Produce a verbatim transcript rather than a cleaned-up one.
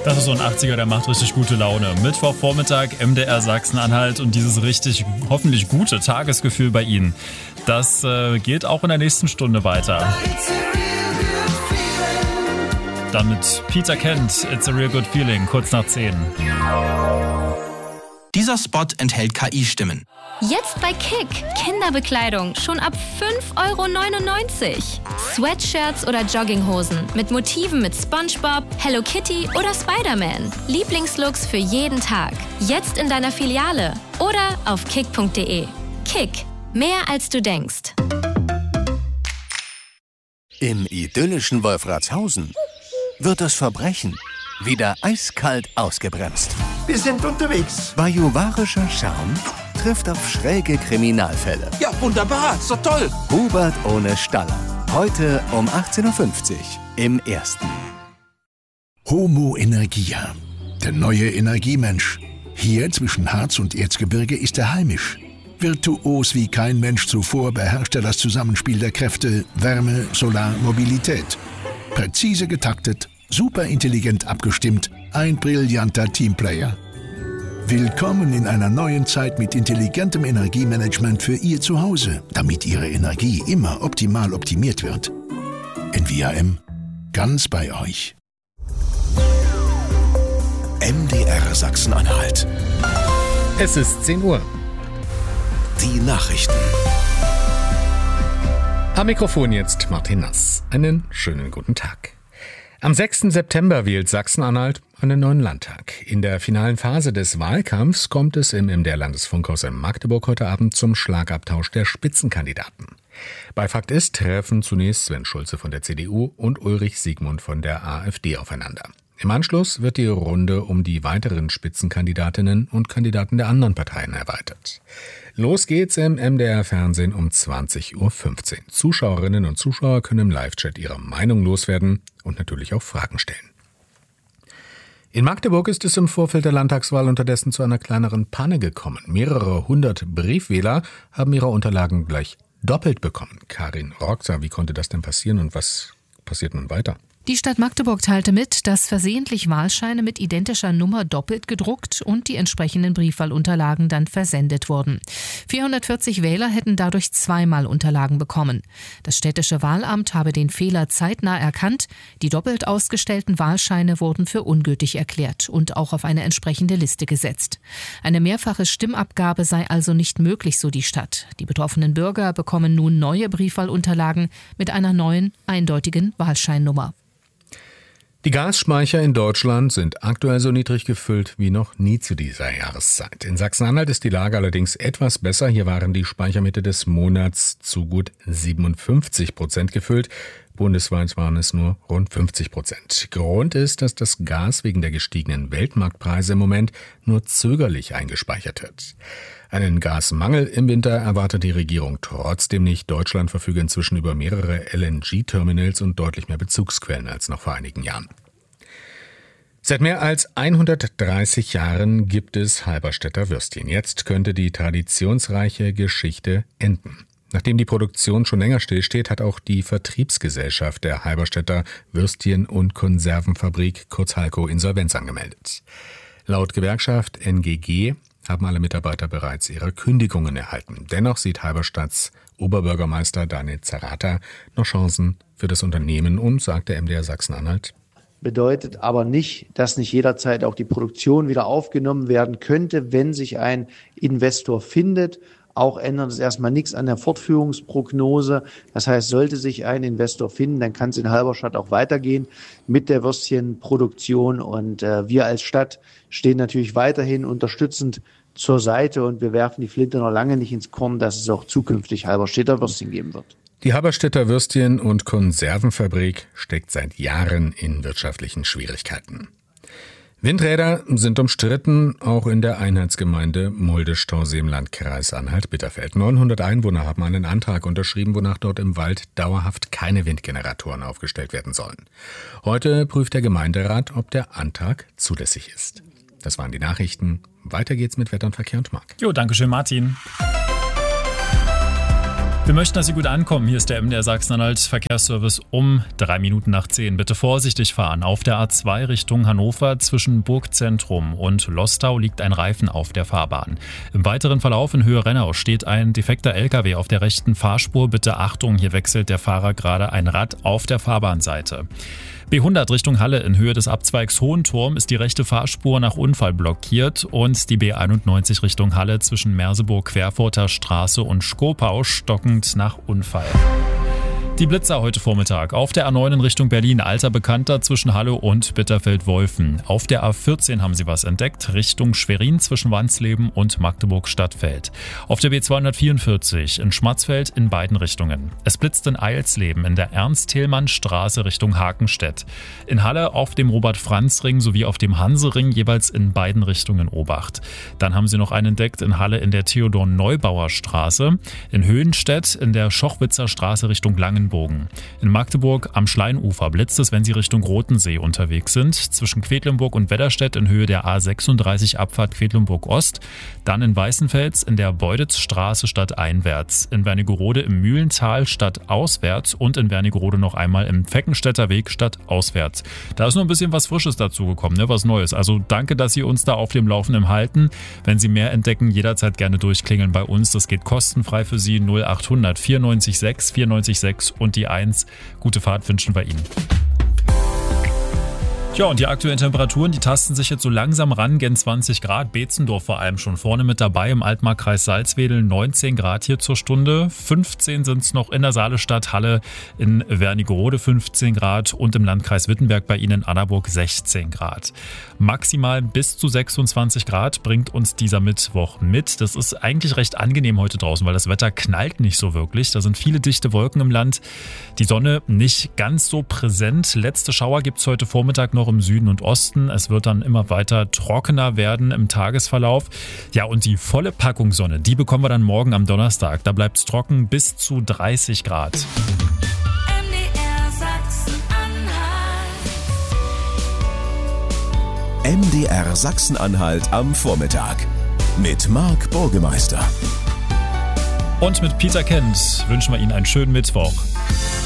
Das ist so ein achtziger, der macht richtig gute Laune. Mittwochvormittag, M D R Sachsen-Anhalt und dieses richtig, hoffentlich gute Tagesgefühl bei Ihnen. Das äh, geht auch in der nächsten Stunde weiter. Damit Peter Kent, It's a Real Good Feeling, kurz nach zehn. Dieser Spot enthält K I-Stimmen. Jetzt bei Kick. Kinderbekleidung schon ab fünf Euro neunundneunzig. Sweatshirts oder Jogginghosen mit Motiven mit SpongeBob, Hello Kitty oder Spider-Man. Lieblingslooks für jeden Tag. Jetzt in deiner Filiale oder auf kick punkt de. Kick. Mehr als du denkst. Im idyllischen Wolfratshausen wird das Verbrechen wieder eiskalt ausgebremst. Wir sind unterwegs. Bajuwarischer Charme trifft auf schräge Kriminalfälle. Ja, wunderbar, so toll. Hubert ohne Staller. Heute um achtzehn Uhr fünfzig im Ersten. Homo Energia, der neue Energiemensch. Hier zwischen Harz und Erzgebirge ist er heimisch. Virtuos wie kein Mensch zuvor beherrscht er das Zusammenspiel der Kräfte Wärme, Solar, Mobilität. Präzise getaktet, superintelligent abgestimmt, ein brillanter Teamplayer. Willkommen in einer neuen Zeit mit intelligentem Energiemanagement für Ihr Zuhause, damit Ihre Energie immer optimal optimiert wird. N V A M, ganz bei euch. M D R Sachsen-Anhalt. Es ist zehn Uhr. Die Nachrichten. Am Mikrofon jetzt Martin Nass. Einen schönen guten Tag. Am sechsten September wählt Sachsen-Anhalt einen neuen Landtag. In der finalen Phase des Wahlkampfs kommt es im M D R-Landesfunkhaus in Magdeburg heute Abend zum Schlagabtausch der Spitzenkandidaten. Bei Fakt ist, treffen zunächst Sven Schulze von der C D U und Ulrich Siegmund von der AfD aufeinander. Im Anschluss wird die Runde um die weiteren Spitzenkandidatinnen und Kandidaten der anderen Parteien erweitert. Los geht's im M D R-Fernsehen um zwanzig Uhr fünfzehn. Zuschauerinnen und Zuschauer können im Live-Chat ihre Meinung loswerden und natürlich auch Fragen stellen. In Magdeburg ist es im Vorfeld der Landtagswahl unterdessen zu einer kleineren Panne gekommen. Mehrere hundert Briefwähler haben ihre Unterlagen gleich doppelt bekommen. Karin Roxer, wie konnte das denn passieren und was passiert nun weiter? Die Stadt Magdeburg teilte mit, dass versehentlich Wahlscheine mit identischer Nummer doppelt gedruckt und die entsprechenden Briefwahlunterlagen dann versendet wurden. vierhundertvierzig Wähler hätten dadurch zweimal Unterlagen bekommen. Das städtische Wahlamt habe den Fehler zeitnah erkannt. Die doppelt ausgestellten Wahlscheine wurden für ungültig erklärt und auch auf eine entsprechende Liste gesetzt. Eine mehrfache Stimmabgabe sei also nicht möglich, so die Stadt. Die betroffenen Bürger bekommen nun neue Briefwahlunterlagen mit einer neuen, eindeutigen Wahlscheinnummer. Die Gasspeicher in Deutschland sind aktuell so niedrig gefüllt wie noch nie zu dieser Jahreszeit. In Sachsen-Anhalt ist die Lage allerdings etwas besser. Hier waren die Speicher Mitte des Monats zu gut siebenundfünfzig Prozent gefüllt. Bundesweit waren es nur rund fünfzig Prozent. Grund ist, dass das Gas wegen der gestiegenen Weltmarktpreise im Moment nur zögerlich eingespeichert wird. Einen Gasmangel im Winter erwartet die Regierung trotzdem nicht. Deutschland verfüge inzwischen über mehrere L N G-Terminals und deutlich mehr Bezugsquellen als noch vor einigen Jahren. Seit mehr als hundertdreißig Jahren gibt es Halberstädter Würstchen. Jetzt könnte die traditionsreiche Geschichte enden. Nachdem die Produktion schon länger stillsteht, hat auch die Vertriebsgesellschaft der Halberstädter Würstchen- und Konservenfabrik, kurz Halco, Insolvenz angemeldet. Laut Gewerkschaft N G G haben alle Mitarbeiter bereits ihre Kündigungen erhalten. Dennoch sieht Halberstadts Oberbürgermeister Daniel Zerrata noch Chancen für das Unternehmen und sagt der M D R Sachsen-Anhalt: Bedeutet aber nicht, dass nicht jederzeit auch die Produktion wieder aufgenommen werden könnte, wenn sich ein Investor findet. Auch ändert es erstmal nichts an der Fortführungsprognose. Das heißt, sollte sich ein Investor finden, dann kann es in Halberstadt auch weitergehen mit der Würstchenproduktion. Und äh, wir als Stadt stehen natürlich weiterhin unterstützend zur Seite und wir werfen die Flinte noch lange nicht ins Korn, dass es auch zukünftig Halberstädter Würstchen geben wird. Die Halberstädter Würstchen- und Konservenfabrik steckt seit Jahren in wirtschaftlichen Schwierigkeiten. Windräder sind umstritten, auch in der Einheitsgemeinde Mulde-Stausee im Landkreis Anhalt-Bitterfeld. neunhundert Einwohner haben einen Antrag unterschrieben, wonach dort im Wald dauerhaft keine Windgeneratoren aufgestellt werden sollen. Heute prüft der Gemeinderat, ob der Antrag zulässig ist. Das waren die Nachrichten. Weiter geht's mit Wetter und Verkehr und Marc. Jo, danke schön, Martin. Wir möchten, dass Sie gut ankommen. Hier ist der M D R Sachsen-Anhalt Verkehrsservice um drei Minuten nach zehn. Bitte vorsichtig fahren. Auf der A zwei Richtung Hannover zwischen Burgzentrum und Lostau liegt ein Reifen auf der Fahrbahn. Im weiteren Verlauf in Höhe Rennau steht ein defekter L K W auf der rechten Fahrspur. Bitte Achtung, hier wechselt der Fahrer gerade ein Rad auf der Fahrbahnseite. B hundert Richtung Halle in Höhe des Abzweigs Hohenturm ist die rechte Fahrspur nach Unfall blockiert und die B einundneunzig Richtung Halle zwischen Merseburg-Querfurter Straße und Schkopau stockend nach Unfall. Die Blitzer heute Vormittag. Auf der A neun in Richtung Berlin, alter Bekannter zwischen Halle und Bitterfeld-Wolfen. Auf der A vierzehn haben sie was entdeckt, Richtung Schwerin zwischen Wansleben und Magdeburg-Stadtfeld. Auf der B zweihundertvierundvierzig in Schmarzfeld in beiden Richtungen. Es blitzt in Eilsleben in der Ernst-Thälmann-Straße Richtung Hakenstedt. In Halle auf dem Robert-Franz-Ring sowie auf dem Hanse-Ring jeweils in beiden Richtungen Obacht. Dann haben sie noch einen entdeckt in Halle in der Theodor-Neubauer-Straße. In Höhenstedt in der Schochwitzer Straße Richtung Langen. In Magdeburg am Schleinufer blitzt es, wenn Sie Richtung Rotensee unterwegs sind. Zwischen Quedlinburg und Wedderstedt in Höhe der A sechsunddreißig Abfahrt Quedlinburg Ost. Dann in Weißenfels in der Beuditzstraße stadteinwärts. In Wernigerode im Mühlental stadtauswärts und in Wernigerode noch einmal im Feckenstädter Weg stadtauswärts. Da ist noch ein bisschen was Frisches dazugekommen, ne? Was Neues. Also danke, dass Sie uns da auf dem Laufenden halten. Wenn Sie mehr entdecken, jederzeit gerne durchklingeln bei uns. Das geht kostenfrei für Sie. null achthundert vierundneunzig sechs vierundneunzig sechs und die eins. Gute Fahrt wünschen wir Ihnen. Ja, und die aktuellen Temperaturen, die tasten sich jetzt so langsam ran, gen zwanzig Grad. Beetzendorf vor allem schon vorne mit dabei im Altmarkkreis Salzwedel, neunzehn Grad hier zur Stunde. fünfzehn sind es noch in der Saalestadt, Halle, in Wernigerode fünfzehn Grad und im Landkreis Wittenberg bei Ihnen in Annaburg sechzehn Grad. Maximal bis zu sechsundzwanzig Grad bringt uns dieser Mittwoch mit. Das ist eigentlich recht angenehm heute draußen, weil das Wetter knallt nicht so wirklich. Da sind viele dichte Wolken im Land. Die Sonne nicht ganz so präsent. Letzte Schauer gibt es heute Vormittag noch im Süden und Osten. Es wird dann immer weiter trockener werden im Tagesverlauf. Ja, und die volle Packung Sonne, die bekommen wir dann morgen am Donnerstag. Da bleibt es trocken bis zu dreißig Grad. M D R Sachsen-Anhalt. M D R Sachsen-Anhalt am Vormittag mit Marc Burgemeister. Und mit Peter Kent wünschen wir Ihnen einen schönen Mittwoch.